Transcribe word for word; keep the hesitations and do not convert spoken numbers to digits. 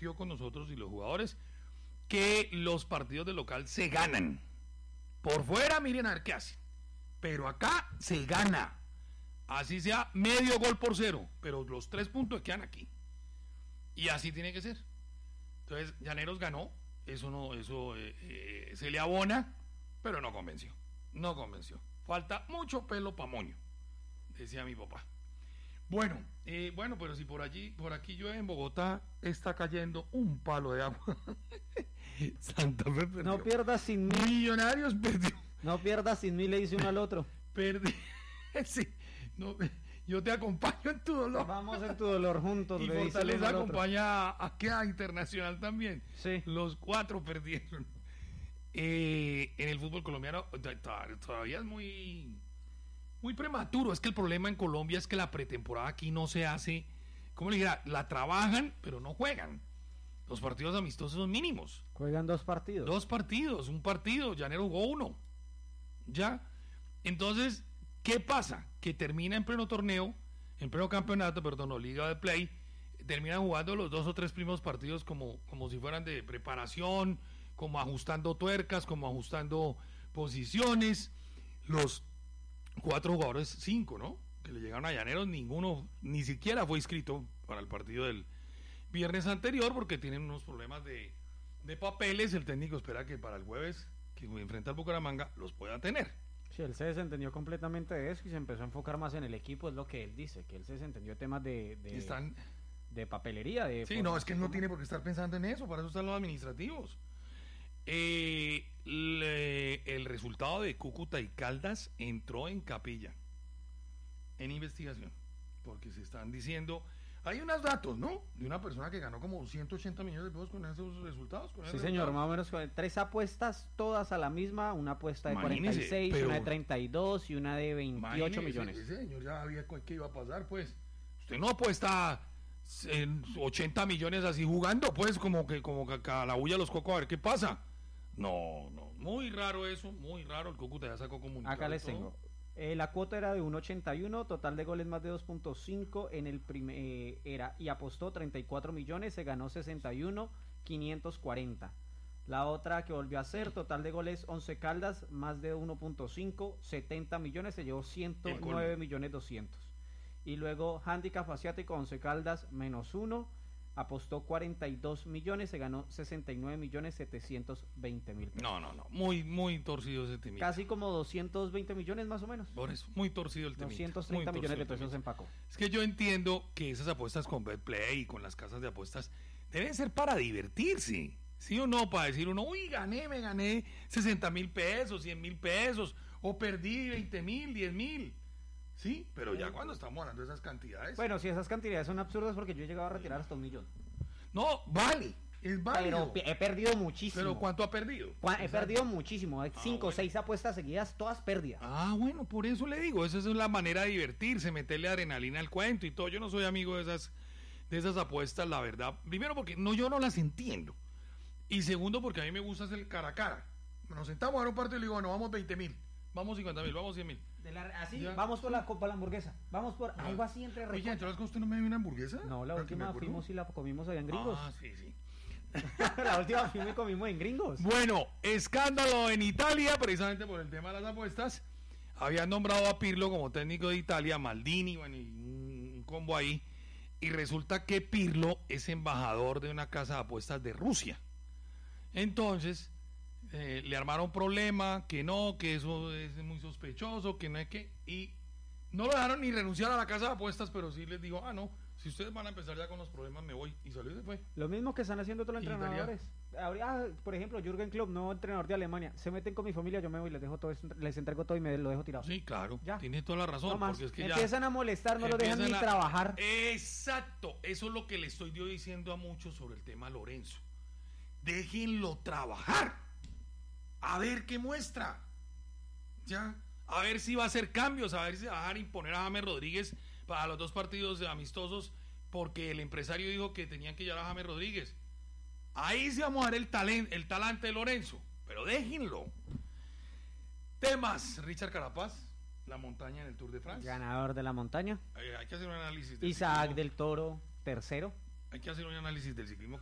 discutió con nosotros y los jugadores que los partidos de local se ganan. Por fuera, miren a ver qué hacen. Pero acá se gana. Así sea medio gol por cero. Pero los tres puntos quedan aquí. Y así tiene que ser. Entonces, Llaneros ganó. Eso no, eso eh, eh, se le abona, pero no convenció. No convenció. Falta mucho pelo pa' moño, decía mi papá. Bueno, eh, bueno, pero si por allí, por aquí llueve en Bogotá, está cayendo un palo de agua. Santa Fe perdió. No pierdas sin mí. Millonarios perdió. No pierdas sin mí, le dice uno al otro. Perdí. Sí, no, yo te acompaño en tu dolor. Vamos en tu dolor juntos. Y le dice el Fortaleza uno al otro. acompaña a, a, a Internacional también. Sí. Los cuatro perdieron. Eh, en el fútbol colombiano todavía es muy muy prematuro. Es que el problema en Colombia es que la pretemporada aquí no se hace, ¿cómo le dijera? La trabajan, pero no juegan. Los partidos amistosos son mínimos. Juegan dos partidos. Dos partidos, un partido. Llanero jugó uno. ¿Ya? Entonces, ¿qué pasa? Que termina en pleno torneo, en pleno campeonato, perdón, o liga de play, terminan jugando los dos o tres primeros partidos como, como si fueran de preparación, como ajustando tuercas, como ajustando posiciones. Los cuatro jugadores, cinco, ¿no? Que le llegaron a Llaneros, ninguno, ni siquiera fue inscrito para el partido del viernes anterior porque tienen unos problemas de, de papeles. El técnico espera que para el jueves, que enfrenta al Bucaramanga, los pueda tener. Sí, él se desentendió completamente de eso y se empezó a enfocar más en el equipo, es lo que él dice, que él se desentendió de temas de, de, Están... de papelería. De sí, no, es que él no tiene por qué estar pensando en eso, para eso están los administrativos. Eh, le, el resultado de Cúcuta y Caldas entró en capilla, en investigación, porque se están diciendo, hay unos datos, ¿no? De una persona que ganó como ciento ochenta millones de pesos con esos resultados. Con sí, esos señor, resultados. más o menos con tres apuestas, todas a la misma, una apuesta de Imagínese, cuarenta y seis, pero, una de treinta y dos y una de veintiocho millones. Ese señor ya sabía qué iba a pasar, pues. Usted no apuesta en ochenta millones así jugando, pues, como que como que a la bulla los cocos a ver qué pasa. No, no, muy raro eso, muy raro. El Cúcuta ya sacó comunicado. Acá les tengo. Eh, la cuota era de uno ochenta y uno, total de goles más de dos punto cinco en el primer eh, era y apostó treinta y cuatro millones, se ganó sesenta y uno quinientos cuarenta. La otra que volvió a hacer, total de goles once Caldas, más de uno punto cinco, setenta millones, se llevó ciento nueve millones doscientos. Y luego handicap asiático once Caldas menos uno, apostó cuarenta y dos millones, se ganó sesenta y nueve millones setecientos veinte mil. No, no, no, muy muy torcido ese temita. Casi como doscientos veinte millones más o menos. Por eso, muy torcido el temita. doscientos treinta millones de pesos empacó. Es que yo entiendo que esas apuestas con Betplay y con las casas de apuestas deben ser para divertirse, ¿sí o no? Para decir uno, uy, gané, me gané sesenta mil pesos, cien mil pesos, o perdí veinte mil, diez mil. Sí, pero ya cuando estamos hablando de esas cantidades. Bueno, si esas cantidades son absurdas porque yo he llegado a retirar hasta un millón. No, vale, es válido. Pero he perdido muchísimo. ¿Pero cuánto ha perdido? He Exacto. perdido muchísimo. Ah, Cinco o bueno. seis apuestas seguidas, todas pérdidas. Ah, bueno, por eso le digo, esa es la manera de divertirse, meterle adrenalina al cuento y todo. Yo no soy amigo de esas, de esas apuestas, la verdad. Primero porque no, yo no las entiendo. Y segundo porque a mí me gusta hacer el cara a cara. Nos sentamos a ver un partido y le digo, bueno, vamos veinte mil, vamos cincuenta mil, vamos cien mil. De la, así, ya. Vamos por la, por la hamburguesa. Vamos por ah. algo así entre Oye, entonces usted no me dio una hamburguesa. No, la última fuimos y la comimos allá en Gringos. Ah, sí, sí. La última fuimos y comimos en Gringos. Bueno, escándalo en Italia, precisamente por el tema de las apuestas. Habían nombrado a Pirlo como técnico de Italia, Maldini, bueno, y un combo ahí. Y resulta que Pirlo es embajador de una casa de apuestas de Rusia. Entonces, eh, le armaron problema, que no, que eso es muy sospechoso, que no es que... Y no lo dejaron ni renunciar a la casa de apuestas, pero sí les digo, ah, no, si ustedes van a empezar ya con los problemas, me voy. Y salió y se fue. Lo mismo que están haciendo todos los Italia. entrenadores. Ah, por ejemplo, Jürgen Klopp, nuevo entrenador de Alemania. Se meten con mi familia, yo me voy, les dejo todo, les entrego todo y me lo dejo tirado. Sí, claro, ya. Tiene toda la razón. No más. Porque es que empiezan ya a molestar, no lo dejan ni a... trabajar. Exacto, eso es lo que le estoy yo diciendo a muchos sobre el tema Lorenzo. Déjenlo trabajar. A ver qué muestra. Ya. A ver si va a hacer cambios, a ver si va a dejar imponer a James Rodríguez para los dos partidos amistosos, porque el empresario dijo que tenían que llevar a James Rodríguez. Ahí sí vamos a ver el talento, el talante de Lorenzo, pero déjenlo. Temas, Richard Carapaz, la montaña en el Tour de Francia. Ganador de la montaña. Eh, hay que hacer un análisis del Isaac ciclismo. del Toro, tercero. Hay que hacer un análisis del ciclismo.